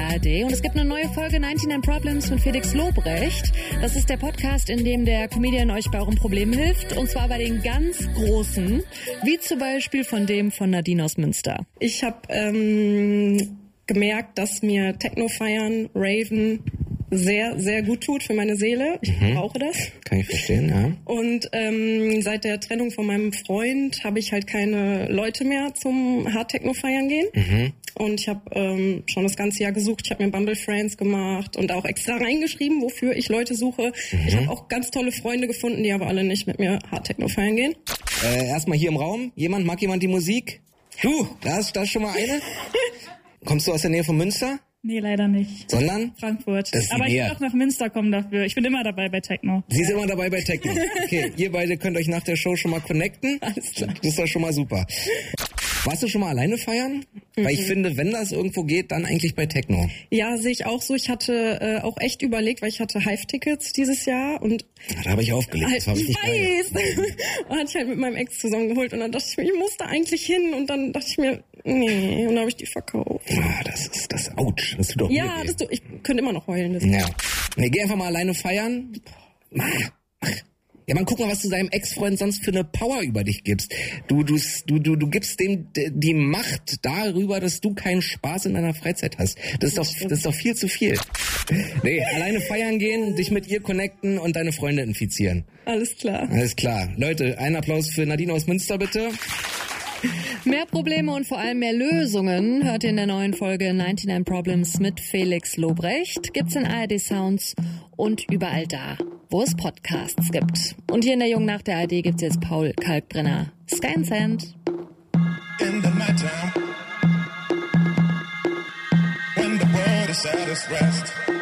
ARD und es gibt eine neue Folge 99 Problems mit Felix Lobrecht. Das ist der Podcast, in dem der Comedian euch bei euren Problemen hilft, und zwar bei den ganz großen, wie zum Beispiel von dem von Nadine aus Münster. Ich habe gemerkt, dass mir Techno feiern, Raven sehr, sehr gut tut für meine Seele. Ich brauche das. Kann ich verstehen, ja. Und seit der Trennung von meinem Freund habe ich halt keine Leute mehr zum Hard-Techno feiern gehen. Und ich habe schon das ganze Jahr gesucht. Ich habe mir Bumble Friends gemacht und auch extra reingeschrieben, wofür ich Leute suche. Ich habe auch ganz tolle Freunde gefunden, die aber alle nicht mit mir Hard-Techno feiern gehen. Erstmal hier im Raum. Mag jemand die Musik? Du, da ist schon mal eine. Kommst du aus der Nähe von Münster? Nee, leider nicht. Sondern? Frankfurt. Das ist aber ich will auch nach Münster kommen dafür. Ich bin immer dabei bei Techno. Sie ist immer dabei bei Techno. Okay, ihr beide könnt euch nach der Show schon mal connecten. Alles klar. Das ist doch schon mal super. Warst du schon mal alleine feiern? Weil ich finde, wenn das irgendwo geht, dann eigentlich bei Techno. Ja, sehe ich auch so. Ich hatte auch echt überlegt, weil ich hatte Hive-Tickets dieses Jahr und Da habe ich aufgelegt. Das war ich richtig geil. weiß. Und hatte ich halt mit meinem Ex zusammengeholt und dann dachte ich mir, ich muss da eigentlich hin und dann dachte ich mir, nee, und dann habe ich die verkauft. Ah, das ist das. Autsch. Das tut doch Ja, weh. ich könnte immer noch heulen. Deswegen. Ja. Nee, geh einfach mal alleine feiern. Ja, man, guck mal, was du deinem Ex-Freund sonst für eine Power über dich gibst. Du gibst dem die Macht darüber, dass du keinen Spaß in deiner Freizeit hast. Das ist doch viel zu viel. Nee, alleine feiern gehen, dich mit ihr connecten und deine Freunde infizieren. Alles klar. Alles klar. Leute, einen Applaus für Nadine aus Münster, bitte. Mehr Probleme und vor allem mehr Lösungen hört ihr in der neuen Folge 99 Problems mit Felix Lobrecht. Gibt's in ARD Sounds und überall da, wo es Podcasts gibt. Und hier in der Jungen Nacht der ARD gibt's jetzt Paul Kalkbrenner. Sky and Sand. In the nighttime, when the world is at its rest.